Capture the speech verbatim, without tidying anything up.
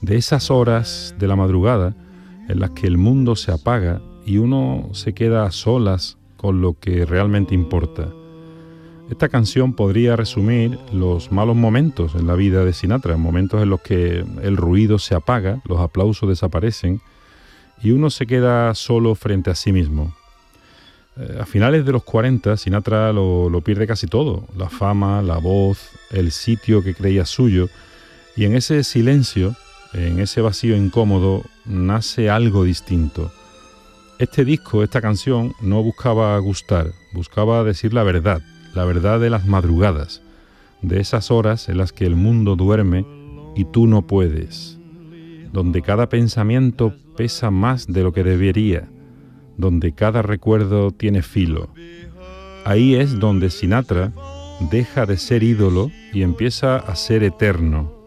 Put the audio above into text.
de esas horas de la madrugada en las que el mundo se apaga y uno se queda a solas con lo que realmente importa. Esta canción podría resumir los malos momentos en la vida de Sinatra, momentos en los que el ruido se apaga, los aplausos desaparecen y uno se queda solo frente a sí mismo. Eh, a finales de los cuarenta, Sinatra lo, lo pierde casi todo, la fama, la voz, el sitio que creía suyo, y en ese silencio, en ese vacío incómodo, nace algo distinto. Este disco, esta canción, no buscaba gustar, buscaba decir la verdad, la verdad de las madrugadas, de esas horas en las que el mundo duerme y tú no puedes, donde cada pensamiento pesa más de lo que debería, donde cada recuerdo tiene filo. Ahí es donde Sinatra deja de ser ídolo y empieza a ser eterno.